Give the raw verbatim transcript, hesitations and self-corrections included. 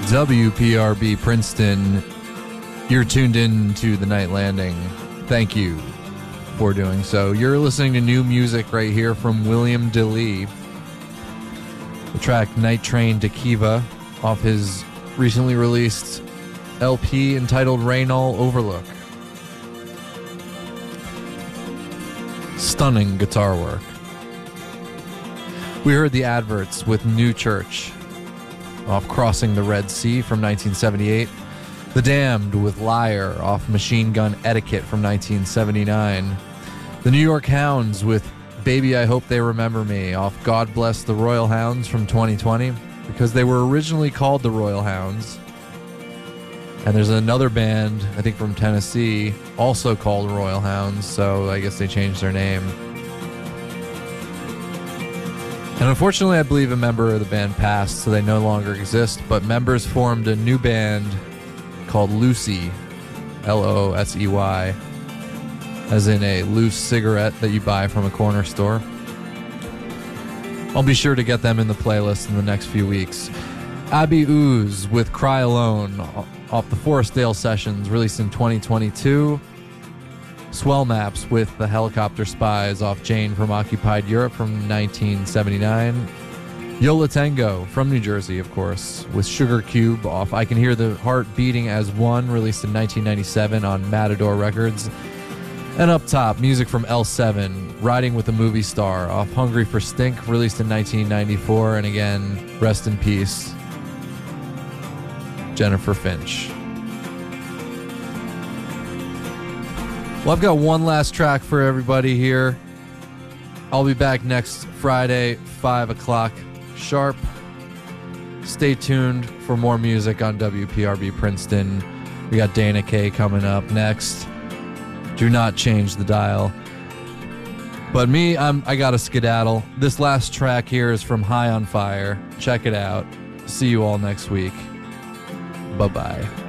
W P R B Princeton. You're tuned in to The Night Landing. Thank you for doing so. You're listening to new music right here from William DeLee. The track Night Train to Kiva off his recently released L P entitled Raynal Overlook. Stunning guitar work. We heard the Adverts with New Church off Crossing the Red Sea from nineteen seventy-eight. The Damned with Liar off Machine Gun Etiquette from nineteen seventy-nine. The New York Hounds with Baby I Hope They Remember Me off God Bless the Royal Hounds from twenty twenty, because they were originally called the Royal Hounds. And there's another band, I think from Tennessee, also called Royal Hounds, so I guess they changed their name. And unfortunately, I believe a member of the band passed, so they no longer exist, but members formed a new band called Loosey, L O S E Y, as in a loose cigarette that you buy from a corner store. I'll be sure to get them in the playlist in the next few weeks. Abbey Ooze with Cry Alone off the Forestdale Sessions, released in twenty twenty-two. Swell Maps with The Helicopter Spies off Jane from Occupied Europe from nineteen seventy-nine. Yola Tango from New Jersey, of course, with Sugar Cube off I Can Hear the Heart Beating as One, released in nineteen ninety-seven on Matador Records. And up top, music from L seven, Riding with a Movie Star off Hungry for Stink, released in nineteen ninety-four. And again, rest in peace, Jennifer Finch. Well, I've got one last track for everybody here. I'll be back next Friday, five o'clock sharp. Stay tuned for more music on W P R B Princeton. We got Dana K coming up next. Do not change the dial. But me, I'm, I got a skedaddle. This last track here is from High on Fire. Check it out. See you all next week. Bye-bye.